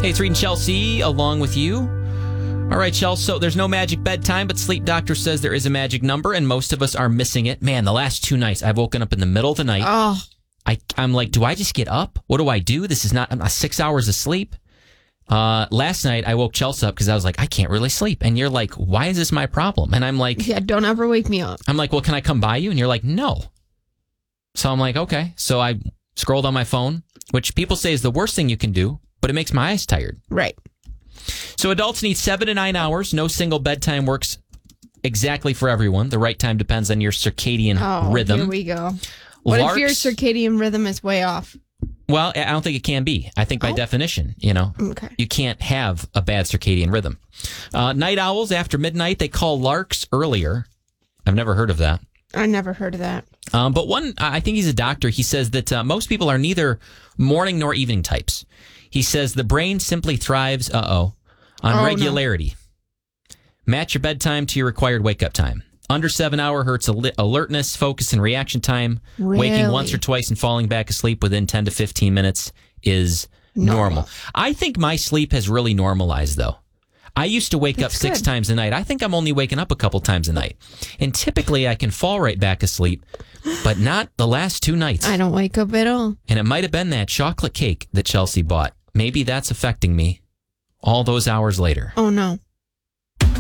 Hey, it's Reed and Chelsea along with you. All right, Chelsea, so there's no magic bedtime, but Sleep Doctor says there is a magic number, and most of us are missing it. Man, the last 2 nights, I've woken up in the middle of the night. Oh. I'm like, do I just get up? What do I do? This is not 6 hours of sleep. Last night, I woke Chelsea up because I was like, I can't really sleep. And you're like, why is this my problem? And I'm like... Yeah, don't ever wake me up. I'm like, well, can I come by you? And you're like, no. So I'm like, okay. So I scrolled on my phone, which people say is the worst thing you can do, but it makes my eyes tired. Right. So adults need 7 to 9 hours. No single bedtime works exactly for everyone. The right time depends on your circadian rhythm. Here we go. What if your circadian rhythm is way off? Well, I don't think it can be. I think by definition, you can't have a bad circadian rhythm. Night owls after midnight, they call larks earlier. I've never heard of that. I never heard of that. But one, I think he's a doctor. He says that most people are neither morning nor evening types. He says the brain simply thrives, on regularity. No. Match your bedtime to your required wake-up time. Under 7 hour hurts alertness, focus, and reaction time. Really? Waking once or twice and falling back asleep within 10 to 15 minutes is normal. I think my sleep has really normalized, though. I used to wake up 6 times a night. I think I'm only waking up a couple times a night. And typically I can fall right back asleep, but not the last 2 nights. I don't wake up at all. And it might have been that chocolate cake that Chelsea bought. Maybe that's affecting me all those hours later. Oh, no.